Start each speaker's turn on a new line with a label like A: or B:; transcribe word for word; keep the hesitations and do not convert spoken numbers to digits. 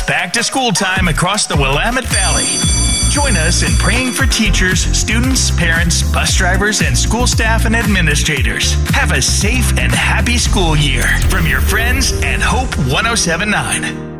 A: back to school time across the Willamette Valley. Join us in praying for teachers, students, parents, bus drivers, and school staff and administrators. Have a safe and happy school year from your friends at Hope one oh seven point nine.